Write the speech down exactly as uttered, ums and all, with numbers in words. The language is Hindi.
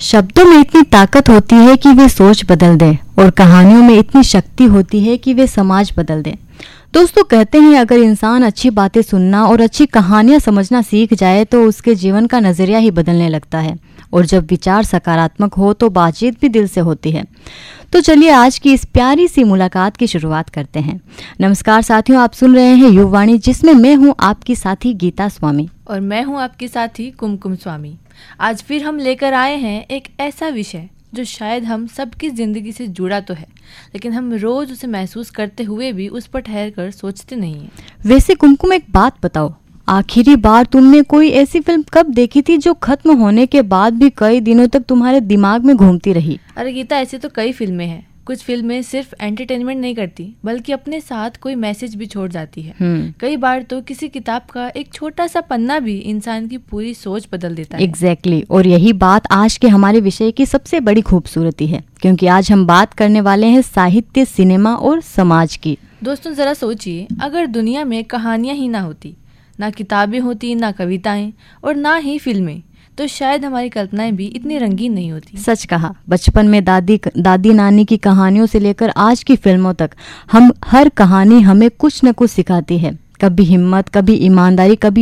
शब्दों में इतनी ताकत होती है कि वे सोच बदल दें और कहानियों में इतनी शक्ति होती है कि वे समाज बदल दें। दोस्तों, कहते हैं अगर इंसान अच्छी बातें सुनना और अच्छी कहानियां समझना सीख जाए तो उसके जीवन का नजरिया ही बदलने लगता है, और जब विचार सकारात्मक हो तो बातचीत भी दिल से होती है। तो चलिए आज की इस प्यारी सी मुलाकात की शुरुआत करते हैं। नमस्कार साथियों, आप सुन रहे हैं युववाणी, जिसमें मैं हूं आपकी साथी गीता स्वामी और मैं हूं आपकी साथी कुमकुम स्वामी। आज फिर हम लेकर आए हैं एक ऐसा विषय जो शायद हम सबकी ज़िंदगी से जुड़ा तो है, लेकिन हम रोज उसे महसूस करते हुए भी उस पर ठहर कर सोचते नहीं हैं। वैसे कुमकुम, एक बात बताओ, आखिरी बार तुमने कोई ऐसी फिल्म कब देखी थी जो खत्म होने के बाद भी कई दिनों तक तुम्हारे दिमाग में घूमती रही? अरे गीता, ऐसी तो कई फिल्में हैं। कुछ फिल्में सिर्फ एंटरटेनमेंट नहीं करती बल्कि अपने साथ कोई मैसेज भी छोड़ जाती है। कई बार तो किसी किताब का एक छोटा सा पन्ना भी इंसान की पूरी सोच बदल देता है। Exactly exactly. और यही बात आज के हमारे विषय की सबसे बड़ी खूबसूरती है, क्योंकि आज हम बात करने वाले हैं साहित्य, सिनेमा और समाज की। दोस्तों, जरा सोचिए, अगर दुनिया में कहानियां ही ना होती, ना किताबें होती, ना कविताएं और ना ही फिल्में, तो शायद हमारी कल्पनाएं भी इतनी रंगीन नहीं होती। सच कहा। बचपन में दादी दादी नानी की कहानियों से लेकर आज की फिल्मों तक हम हर कहानी हमें कुछ न कुछ सिखाती है। कभी हिम्मत, कभी ईमानदारी, कभी